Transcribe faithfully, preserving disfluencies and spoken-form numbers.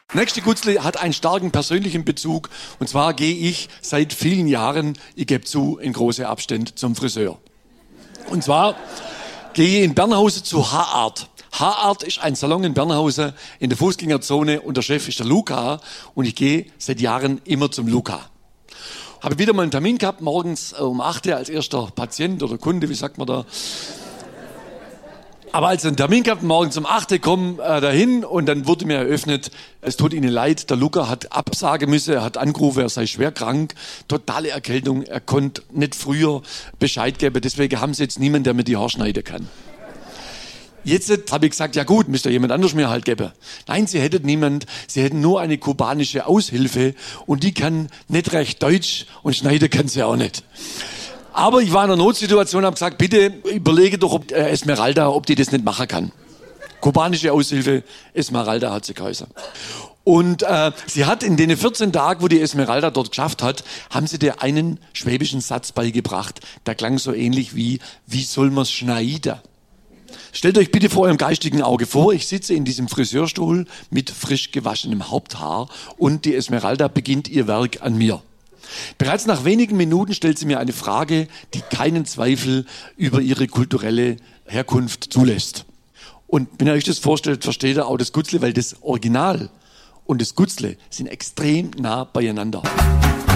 Nächste Gutzle hat einen starken persönlichen Bezug. Und zwar gehe ich seit vielen Jahren, ich gebe zu, in große Abstände zum Friseur. Und zwar gehe ich in Bernhausen zu Haart. Haart ist ein Salon in Bernhausen in der Fußgängerzone und der Chef ist der Luca. Und ich gehe seit Jahren immer zum Luca. Habe wieder mal einen Termin gehabt, morgens um acht Uhr als erster Patient oder Kunde, wie sagt man da. Aber als ich einen Termin gehabt, morgens um acht Uhr komme äh, dahin und dann wurde mir eröffnet, es tut Ihnen leid, der Luca hat absagen müssen, er hat angerufen, er sei schwer krank, totale Erkältung, er konnte nicht früher Bescheid geben, deswegen haben Sie jetzt niemanden, der mir die Haare schneiden kann. Jetzt habe ich gesagt, ja gut, müsste jemand anders mir halt geben. Nein, Sie hätten niemand, Sie hätten nur eine kubanische Aushilfe und die kann nicht recht Deutsch und schneiden kann sie auch nicht. Aber ich war in einer Notsituation und habe gesagt, bitte überlege doch, ob äh, Esmeralda, ob die das nicht machen kann. Kubanische Aushilfe, Esmeralda hat sie geheißen. Und äh, sie hat in den vierzehn Tagen, wo die Esmeralda dort geschafft hat, haben sie dir einen schwäbischen Satz beigebracht. Der klang so ähnlich wie, wie soll man's schneiden? Stellt euch bitte vor eurem geistigen Auge vor, ich sitze in diesem Friseurstuhl mit frisch gewaschenem Haupthaar und die Esmeralda beginnt ihr Werk an mir. Bereits nach wenigen Minuten stellt sie mir eine Frage, die keinen Zweifel über ihre kulturelle Herkunft zulässt. Und wenn ihr euch das vorstellt, versteht ihr auch das Gutzle, weil das Original und das Gutzle sind extrem nah beieinander.